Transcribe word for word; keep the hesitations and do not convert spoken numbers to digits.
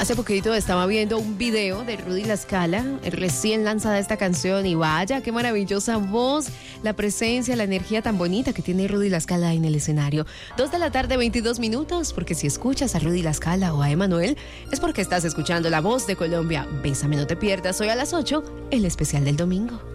Hace poquito estaba viendo un video de Rudy La Scala, recién lanzada esta canción, y vaya, qué maravillosa voz, la presencia, la energía tan bonita que tiene Rudy La Scala en el escenario. Dos de la tarde, veintidós minutos, porque si escuchas a Rudy La Scala o a Emmanuel, es porque estás escuchando La Voz de Colombia. Bésame, no te pierdas, hoy a las ocho, el especial del domingo.